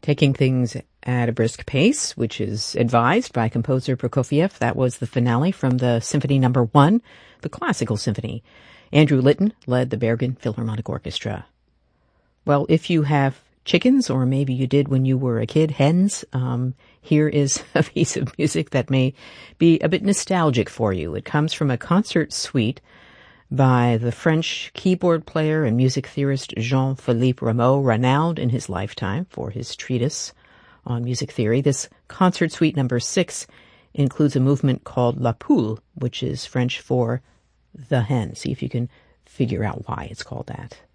Taking things at a brisk pace, which is advised by composer Prokofiev. That was the finale from the Symphony No. 1, the classical symphony. Andrew Litton led the Bergen Philharmonic Orchestra. Well, if you have chickens, or maybe you did when you were a kid, hens, here is a piece of music that may be a bit nostalgic for you. It comes from a concert suite by the French keyboard player and music theorist Jean-Philippe Rameau, renowned in his lifetime for his treatise on music theory. This concert suite number 6 includes a movement called La Poule, which is French for the hen. See if you can figure out why it's called that.